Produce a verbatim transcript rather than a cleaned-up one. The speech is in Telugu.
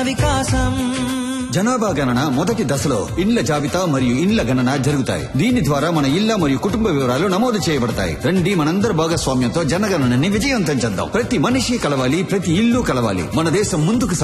వికాసం. జనాభా గణన మొదటి దశలో ఇండ్ల జాబితా మరియు ఇండ్ల గణన జరుగుతాయి. దీని ద్వారా మన ఇళ్ల మరియు కుటుంబ వివరాలు నమోదు చేయబడతాయి. రండి మనందరి భాగస్వామ్యంతో జనగణనని విజయవంతం చేద్దాం. ప్రతి మనిషి కలవాలి, ప్రతి ఇల్లు కలవాలి. మన దేశం ముందుకు